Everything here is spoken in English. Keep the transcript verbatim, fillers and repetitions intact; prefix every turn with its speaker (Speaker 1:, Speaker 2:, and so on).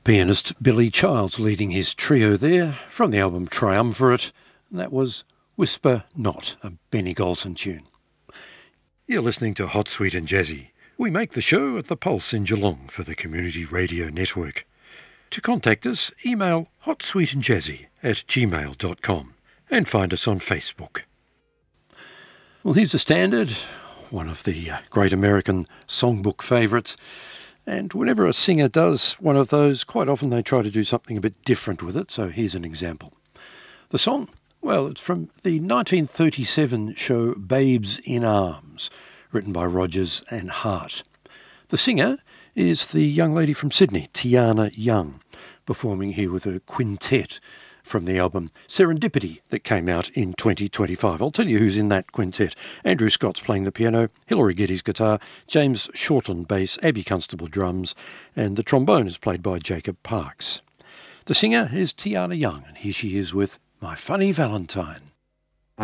Speaker 1: pianist Billy Childs leading his trio there from the album Triumvirate, and that was Whisper Not, a Benny Golson tune. You're listening to Hot, Sweet and Jazzy. We make the show at the Pulse in Geelong for the Community Radio Network. To contact us, email hotsweetandjazzy at gmail dot com and find us on Facebook. Well, here's a standard, one of the uh, great American songbook favourites. And whenever a singer does one of those, quite often they try to do something a bit different with it. So here's an example. The song, well, it's from the nineteen thirty-seven show Babes in Arms, written by Rogers and Hart. The singer is the young lady from Sydney, Tiana Young, performing here with a quintet from the album Serendipity that came out in twenty twenty-five. I'll tell you who's in that quintet. Andrew Scott's playing the piano, Hilary Geddes guitar, James Shorten bass, Abby Constable drums, and the trombone is played by Jacob Parks. The singer is Tiana Young, and here she is with My Funny Valentine.